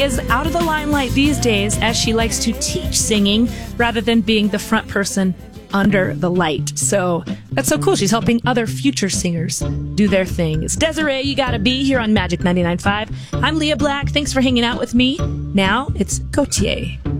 is out of the limelight these days as she likes to teach singing rather than being the front person under the light. So that's so cool. She's helping other future singers do their thing. It's Desiree, You Gotta Be, here on Magic 99.5. I'm Leah Black. Thanks for hanging out with me. Now it's Gautier.